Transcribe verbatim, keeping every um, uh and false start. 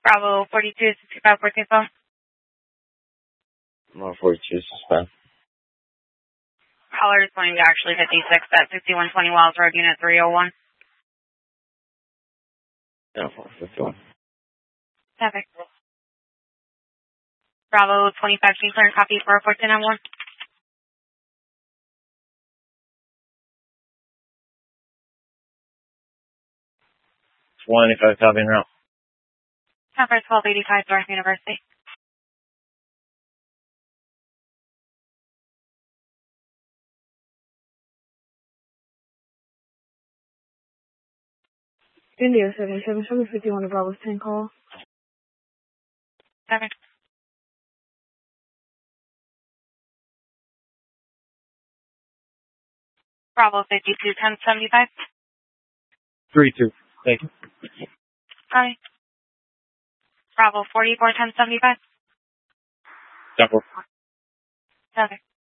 Bravo forty-two sixty-five fourteen phone. More forty-two suspend. Caller is going to actually fifty-six at sixty-one twenty Wells Road, Unit three oh one. No, fifty-one. Perfect. Bravo twenty-five, can you clear and copy for fourteen nine one? twenty-five, copy en route. Number twelve eighty-five North University. India seven seven seven fifty-one to Bravo ten call. Seven. Bravo fifty-two ten seventy-five. three two. Thank you. Hi. Bravo forty-four ten seventy-five. Double. Seven.